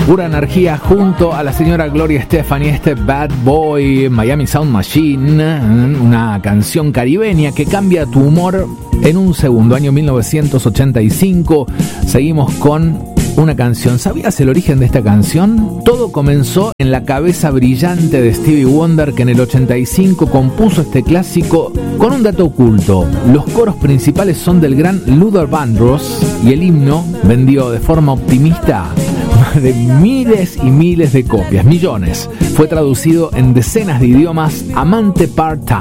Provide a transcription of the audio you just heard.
Pura energía junto a la señora Gloria Estefan y este Bad Boy, Miami Sound Machine, una canción caribeña que cambia tu humor en un segundo. Año 1985, seguimos con una canción. ¿Sabías el origen de esta canción? Todo comenzó en la cabeza brillante de Stevie Wonder, que en el 85 compuso este clásico con un dato oculto. Los coros principales son del gran Luther Vandross y el himno vendió de forma optimista de miles y miles de copias, millones. Fue traducido en decenas de idiomas. Amante Part-Time.